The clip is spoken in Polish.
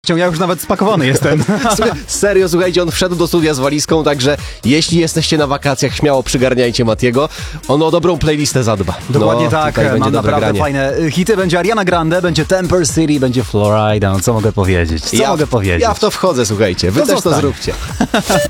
Ja już nawet spakowany jestem. Serio, słuchajcie, on wszedł do studia z walizką, także jeśli jesteście na wakacjach, śmiało przygarniajcie Matiego. On o dobrą playlistę zadba. Dokładnie tak, tutaj będzie mam dobre naprawdę granie. fajne hity. Będzie Ariana Grande, będzie Temper City, będzie Florida. No co mogę powiedzieć? Co mogę powiedzieć? Ja w to wchodzę, słuchajcie. Wy To też to zostań. zróbcie.